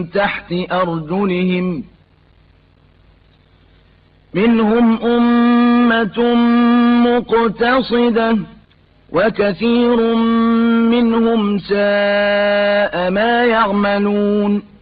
تحت أرجلهم منهم أمة مقتصدة وكثير منهم ساء ما يعملون